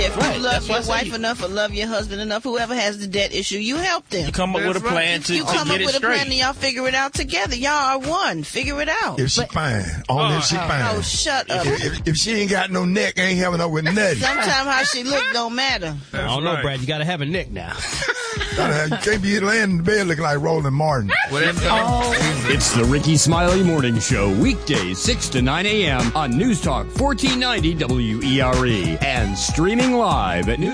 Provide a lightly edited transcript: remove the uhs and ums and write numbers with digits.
If you love your wife enough or love your husband enough, whoever has the debt issue, you help them. You come up with a plan to get it straight. You come up with a plan and y'all figure it out together. Y'all are one. Figure it out. If she fine. Only if she fine. Oh, shut up. If she ain't got no neck, ain't having up with nothing. Sometimes how she look don't matter. I don't know, Brad. You got to have a neck now. You can't be laying in the bed looking like Roland Martin. It's the Ricky Smiley Morning Show, weekdays 6 to 9 a.m. on News Talk 1490 WERE and streaming live at